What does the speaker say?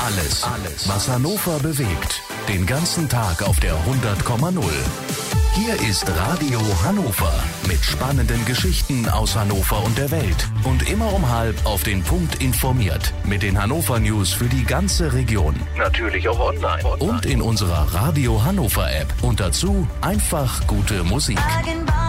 Alles, was Hannover bewegt. Den ganzen Tag auf der 100,0. Hier ist Radio Hannover mit spannenden Geschichten aus Hannover und der Welt. Und immer um 12 auf den Punkt informiert. Mit den Hannover News für die ganze Region. Natürlich auch online. Und in unserer Radio Hannover App. Und dazu einfach gute Musik.